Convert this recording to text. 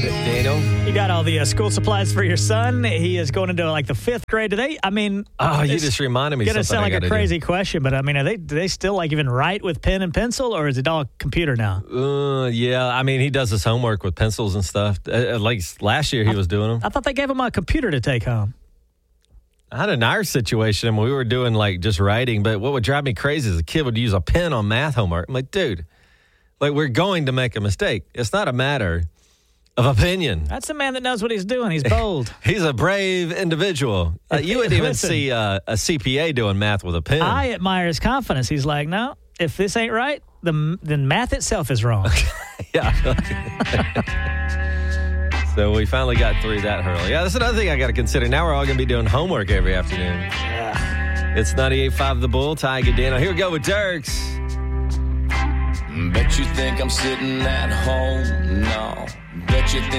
Daniel? You got all the school supplies for your son. He is going into like the 5th grade today. I mean, you just reminded me. It's going to something sound like a crazy question, but I mean, do they still like even write with pen and pencil, or is it all computer now? Yeah, I mean, he does his homework with pencils and stuff. Like last year, he was doing them. I thought they gave him a computer to take home. I had an our situation, we were doing like just writing, but what would drive me crazy is a kid would use a pen on math homework. I'm like, dude, like we're going to make a mistake. It's not a matter of opinion. That's a man that knows what he's doing. He's bold. He's a brave individual. You wouldn't even see a CPA doing math with a pen. I admire his confidence. He's like, no, if this ain't right, then math itself is wrong. Yeah. So we finally got through that hurdle. Yeah, that's another thing I got to consider. Now we're all going to be doing homework every afternoon. Yeah. It's 98.5 The Bull, Tiger Daniel. Here we go with Dirks. Bet you think I'm sitting at home? No. Bet you think